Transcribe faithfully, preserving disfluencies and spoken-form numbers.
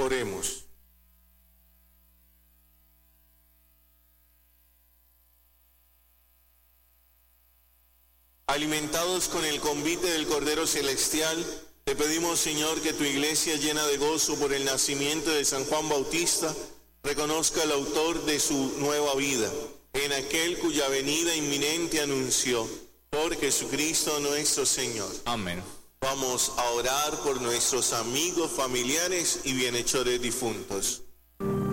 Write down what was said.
Oremos. Alimentados con el convite del Cordero Celestial, te pedimos, Señor, que tu iglesia, llena de gozo por el nacimiento de San Juan Bautista, reconozca al autor de su nueva vida, en aquel cuya venida inminente anunció, por Jesucristo nuestro Señor. Amén. Vamos a orar por nuestros amigos, familiares y bienhechores difuntos.